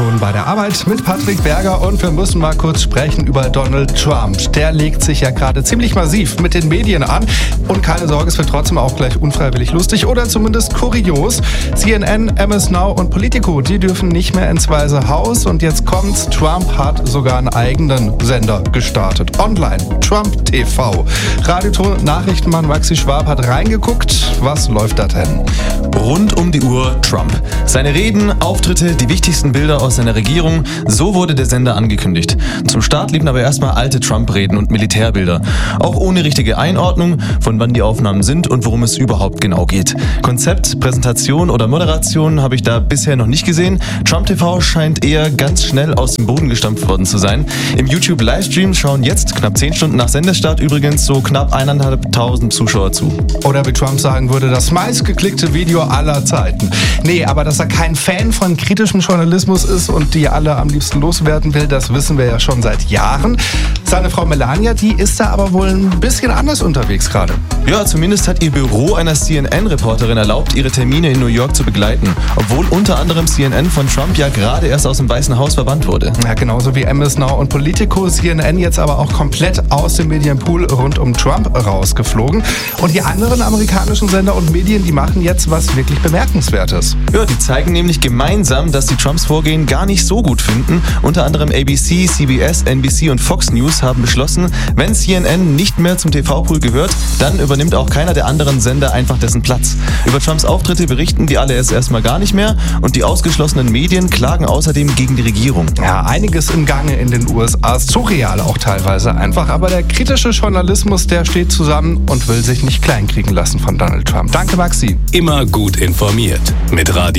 Radioton bei der Arbeit mit Patrick Berger und wir müssen mal kurz sprechen über Donald Trump. Der legt sich ja gerade ziemlich massiv mit den Medien an und keine Sorge, es wird trotzdem auch gleich unfreiwillig lustig oder zumindest kurios. CNN, MS Now und Politico, die dürfen nicht mehr ins Weiße Haus und jetzt kommt's, Trump hat sogar einen eigenen Sender gestartet. Online, Trump TV. Radioton Nachrichtenmann Maxi Schwab hat reingeguckt. Was läuft da denn? Rund um die Uhr Trump. Seine Reden, Auftritte, die wichtigsten Bilder aus seiner Regierung, so wurde der Sender angekündigt. Zum Start liefen aber erstmal alte Trump-Reden und Militärbilder. Auch ohne richtige Einordnung, von wann die Aufnahmen sind und worum es überhaupt genau geht. Konzept, Präsentation oder Moderation habe ich da bisher noch nicht gesehen. Trump TV scheint eher ganz schnell aus dem Boden gestampft worden zu sein. Im YouTube-Livestream schauen jetzt, knapp 10 Stunden nach Sendestart übrigens, so knapp 1.500 Zuschauer zu. Oder wie Trump sagen würde, das meistgeklickte Video aller Zeiten. Nee, aber dass er kein Fan von kritischem Journalismus ist und die alle am liebsten loswerden will, das wissen wir ja schon seit Jahren. Seine Frau Melania, die ist da aber wohl ein bisschen anders unterwegs gerade. Ja, zumindest hat ihr Büro einer CNN-Reporterin erlaubt, ihre Termine in New York zu begleiten. Obwohl unter anderem CNN von Trump ja gerade erst aus dem Weißen Haus verbannt wurde. Ja, genauso wie MS Now und Politico, CNN jetzt aber auch komplett aus dem Medienpool rund um Trump rausgeflogen. Und die anderen amerikanischen Sender und Medien, die machen jetzt was wirklich Bemerkenswertes. Ja, die zeigen nämlich gemeinsam, dass sie Trumps Vorgehen gar nicht so gut finden. Unter anderem ABC, CBS, NBC und Fox News haben beschlossen, wenn CNN nicht mehr zum TV-Pool gehört, dann übernimmt auch keiner der anderen Sender einfach dessen Platz. Über Trumps Auftritte berichten die alle erstmal gar nicht mehr und die ausgeschlossenen Medien klagen außerdem gegen die Regierung. Ja, einiges im Gange in den USA, surreal auch teilweise einfach, aber der kritische Journalismus, der steht zusammen und will sich nicht kleinkriegen lassen von Donald Trump. Danke, Maxi. Immer gut informiert mit Radio